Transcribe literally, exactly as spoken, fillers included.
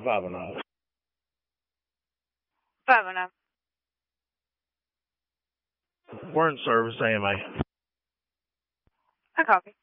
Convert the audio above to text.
Five and a. Five and a. We're in service, A M A. I copy.